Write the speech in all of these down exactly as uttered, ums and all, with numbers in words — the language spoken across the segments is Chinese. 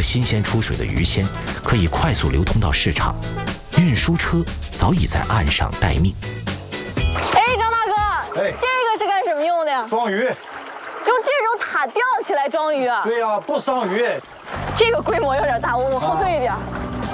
新鲜出水的鱼鲜可以快速流通到市场，运输车早已在岸上待命。 哎，张大哥， 哎， 这个是干什么用的呀？ 装鱼。 用这种塔吊起来装鱼啊？ 对呀、啊，不伤鱼。 这个规模有点大，我我后退一点。啊、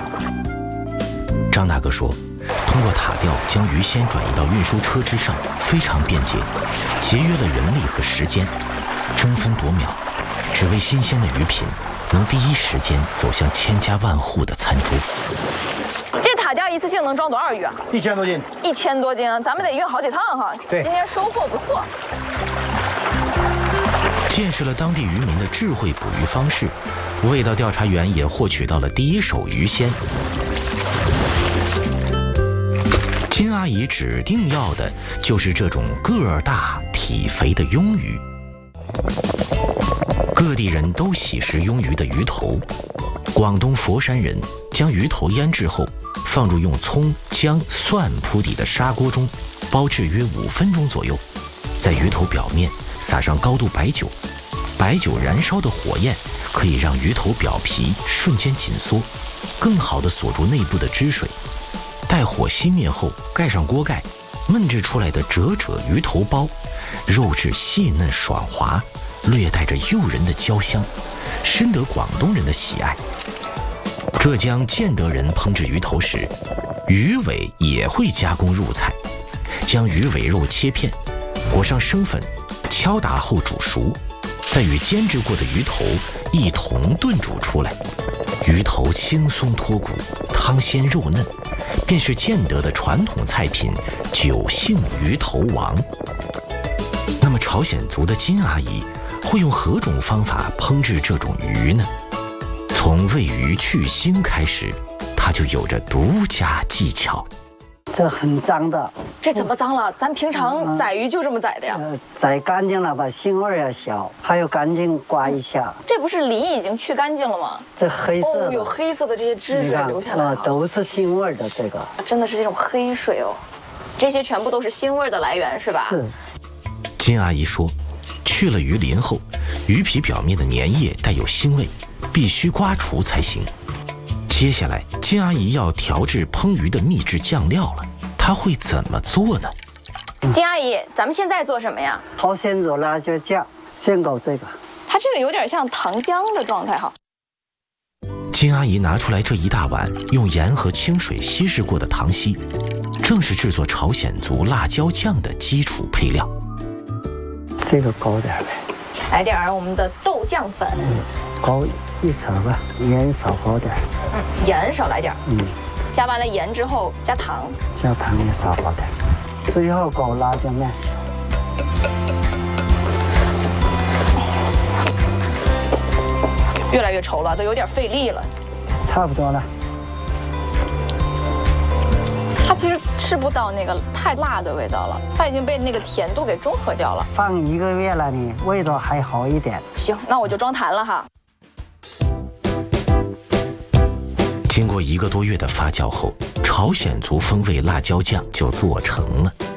张大哥说，通过塔吊将鱼鲜转移到运输车之上，非常便捷，节约了人力和时间，争分夺秒，只为新鲜的鱼品能第一时间走向千家万户的餐桌。 这塔吊一次性能装多少鱼啊？ 一千多斤。 一千多斤啊，咱们得运好几趟哈。 对， 今天收获不错。 见识了当地渔民的智慧捕鱼方式，味道调查员也获取到了第一手鱼鲜。金阿姨指定要的就是这种个儿大体肥的鳙鱼。各地人都喜食鳙鱼的鱼头，广东佛山人将鱼头腌制后放入用葱、姜、蒜铺底的砂锅中，煲制约五分钟左右，在鱼头表面撒上高度白酒，白酒燃烧的火焰可以让鱼头表皮瞬间紧缩，更好地锁住内部的汁水。待火熄灭后，盖上锅盖，焖制出来的折褶鱼头包，肉质细嫩爽滑，略带着诱人的焦香，深得广东人的喜爱。浙江建德人烹制鱼头时，鱼尾也会加工入菜，将鱼尾肉切片，裹上生粉，敲打后煮熟，再与煎制过的鱼头一同炖煮出来。鱼头轻松脱骨，汤鲜肉嫩，便是建德的传统菜品九姓鱼头王。那么朝鲜族的金阿姨会用何种方法烹制这种鱼呢？从喂鱼去腥开始，她就有着独家技巧。 这很脏的。 这怎么脏了？咱平常宰鱼就这么宰的呀？ 呃，宰干净了吧，腥味要小，还有赶紧刮一下。 这不是鳞已经去干净了吗？ 这黑色的， 哦，有黑色的这些汁水流下来， 呃，都是腥味的这个。 真的是这种黑水哦，这些全部都是腥味的来源，是吧？ 是。 金阿姨说，去了鱼鳞后，鱼皮表面的粘液带有腥味，必须刮除才行。接下来，金阿姨要调制烹鱼的秘制酱料了，她会怎么做呢？ 金阿姨，咱们现在做什么呀？ 好，先做辣椒酱，先搞这个。 它这个有点像糖浆的状态哈。 金阿姨拿出来这一大碗用盐和清水稀释过的糖稀，正是制作朝鲜族辣椒酱的基础配料。 这个高点呗， 来点儿我们的豆酱粉， 嗯，高一层吧，盐少高点。 嗯，盐少来点。 嗯， 加完了盐之后加糖， 加糖也少高点。最后搞辣椒面。 越来越稠了，都有点费力了。 差不多了。 它其实吃不到那个太辣的味道了，它已经被那个甜度给中和掉了。 放一个月了呢，味道还好一点。 行，那我就装坛了哈。 经过一个多月的发酵后，朝鲜族风味辣椒酱就做成了。